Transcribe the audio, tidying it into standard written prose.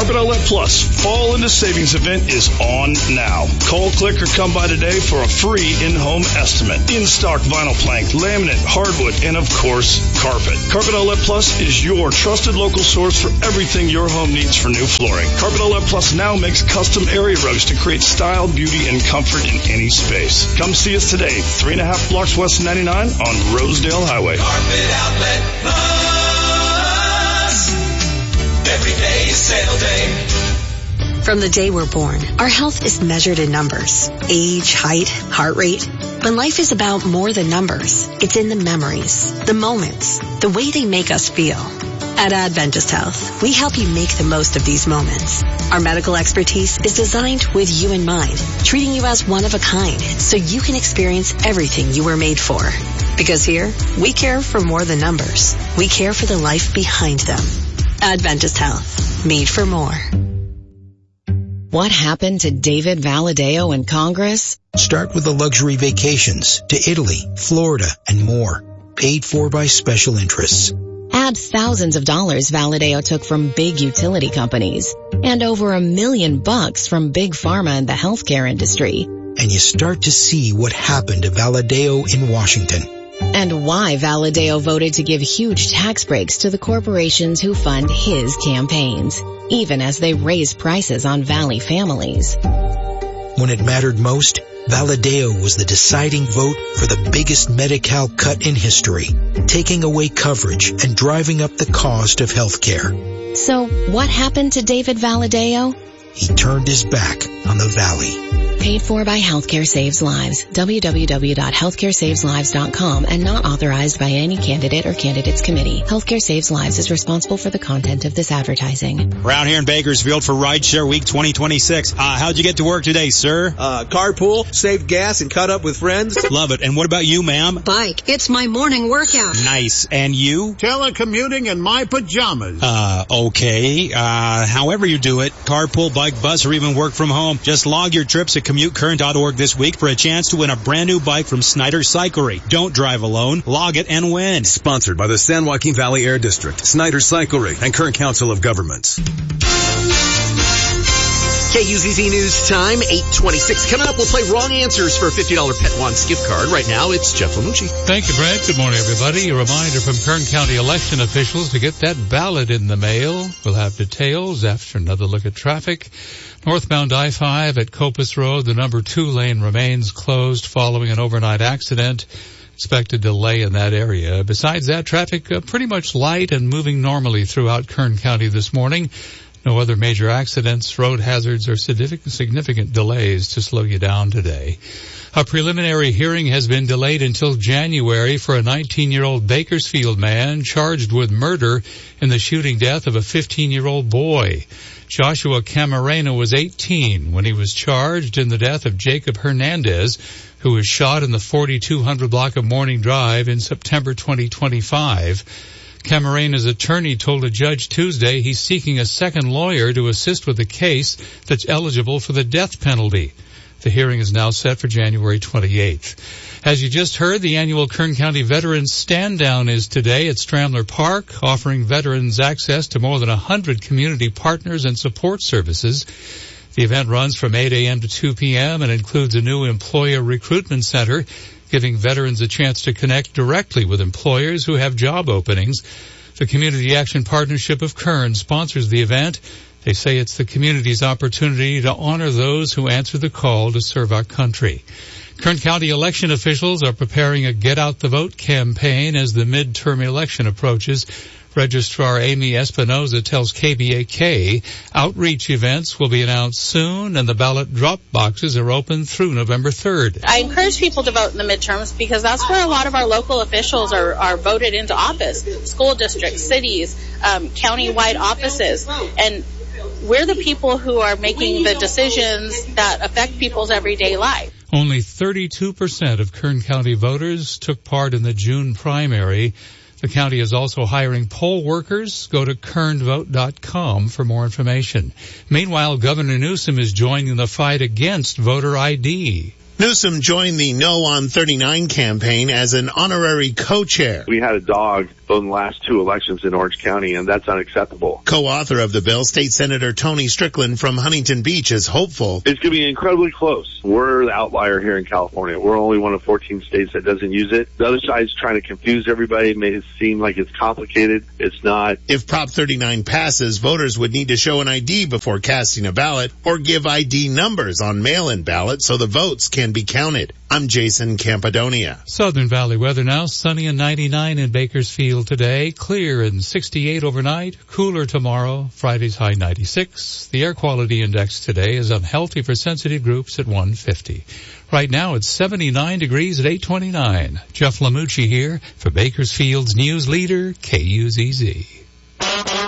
Carpet Outlet Plus Fall into Savings event is on now. Call, click, or come by today for a free in-home estimate. In-stock vinyl plank, laminate, hardwood, and of course, carpet. Carpet Outlet Plus is your trusted local source for everything your home needs for new flooring. Carpet Outlet Plus now makes custom area rugs to create style, beauty, and comfort in any space. Come see us today, 3.5 blocks west of 99 on Rosedale Highway. Carpet Outlet Plus. Every day is sale day. From the day we're born, our health is measured in numbers. Age, height, heart rate. But life is about more than numbers. It's in the memories, the moments, the way they make us feel. At Adventist Health, we help you make the most of these moments. Our medical expertise is designed with you in mind, treating you as one of a kind so you can experience everything you were made for. Because here, we care for more than numbers. We care for the life behind them. Adventist Health, made for more. What happened to David Valadeo in Congress? Start with the luxury vacations to Italy, Florida, and more. Paid for by special interests. Add thousands of dollars Valadeo took from big utility companies and over $1 million from big pharma and the healthcare industry. And you start to see what happened to Valadeo in Washington. And why Valadeo voted to give huge tax breaks to the corporations who fund his campaigns, even as they raise prices on Valley families. When it mattered most, Valadeo was the deciding vote for the biggest Medi-Cal cut in history, taking away coverage and driving up the cost of health care. So what happened to David Valadeo? He turned his back on the Valley. Paid for by Healthcare Saves Lives. www.healthcaresaveslives.com and not authorized by any candidate or candidates committee. Healthcare Saves Lives is responsible for the content of this advertising. Around here in Bakersfield for Rideshare Week 2026. How'd you get to work today, sir? Carpool, saved gas, and caught up with friends. Love it. And what about you, ma'am? Bike. It's my morning workout. Nice. And you? Telecommuting in my pajamas. Okay. However you do it, carpool, bike, bus, or even work from home, just log your trips at CommuteCurrent.org this week for a chance to win a brand new bike from Snyder Cyclery. Don't drive alone. Log it and win. Sponsored by the San Joaquin Valley Air District, Snyder Cyclery, and Current Council of Governments. KUZZ News Time, 8:26. Coming up, we'll play Wrong Answers for a $50 Pet Wants gift card. Right now, it's Jeff Lamucci. Thank you, Brent. Good morning, everybody. A reminder from Kern County election officials to get that ballot in the mail. We'll have details after another look at traffic. Northbound I-5 at Copus Road, the number 2 lane remains closed following an overnight accident. Expected delay in that area. Besides that, traffic pretty much light and moving normally throughout Kern County this morning. No other major accidents, road hazards, or significant delays to slow you down today. A preliminary hearing has been delayed until January for a 19-year-old Bakersfield man charged with murder in the shooting death of a 15-year-old boy. Joshua Camarena was 18 when he was charged in the death of Jacob Hernandez, who was shot in the 4200 block of Morning Drive in September 2025. Camarena's attorney told a judge Tuesday he's seeking a second lawyer to assist with a case that's eligible for the death penalty. The hearing is now set for January 28th. As you just heard, the annual Kern County Veterans Stand Down is today at Stramler Park, offering veterans access to more than 100 community partners and support services. The event runs from 8 a.m. to 2 p.m. and includes a new employer recruitment center, giving veterans a chance to connect directly with employers who have job openings. The Community Action Partnership of Kern sponsors the event. They say it's the community's opportunity to honor those who answer the call to serve our country. Kern County election officials are preparing a Get Out the Vote campaign as the midterm election approaches. Registrar Amy Espinoza tells KBAK outreach events will be announced soon and the ballot drop boxes are open through November 3rd. I encourage people to vote in the midterms because that's where a lot of our local officials are voted into office. School districts, cities, county-wide offices. And we're the people who are making the decisions that affect people's everyday life. Only 32% of Kern County voters took part in the June primary. The county is also hiring poll workers. Go to kernvote.com for more information. Meanwhile, Governor Newsom is joining the fight against voter ID. Newsom joined the No on 39 campaign as an honorary co-chair. We had a dog in the last 2 elections in Orange County, and that's unacceptable. Co-author of the bill, State Senator Tony Strickland from Huntington Beach, is hopeful. It's going to be incredibly close. We're the outlier here in California. We're only one of 14 states that doesn't use it. The other side's trying to confuse everybody, make it seem like it's complicated. It's not. If Prop 39 passes, voters would need to show an ID before casting a ballot or give ID numbers on mail-in ballots so the votes can be counted. I'm Jason Campadonia. Southern Valley weather now, sunny and 99 in Bakersfield today, clear and 68 overnight, cooler tomorrow, Friday's high 96. The air quality index today is unhealthy for sensitive groups at 150. Right now it's 79 degrees at 829. Jeff Lamucci here for Bakersfield's news leader, KUZZ.